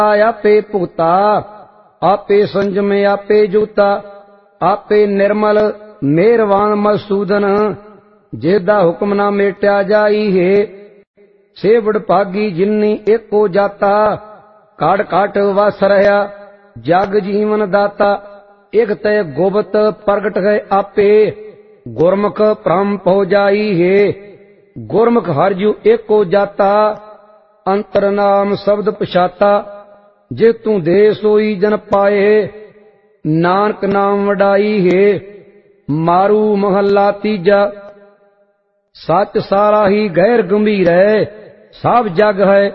आपे भुगता, आपे संजम आपे जूता, आपे निर्मल मेहरवान मसूदन, जेदा हुक्म ना मेट्या जाई है। सेवड़ भागी जिन्नी एको जाता, काट काट वस रहा जग जीवन दाता। एक तय गोबत प्रगट गए आपे, गुरमुख भ्रम पौ जाई है। गुरमुख हरजू एको जाता, अंतर नाम शब्द पछाता। जे तू दे सोई जन पाए, नानक नाम वडाई है। मारू महला तीजा, सच सारा ही गैर गंभीर है, सब जग है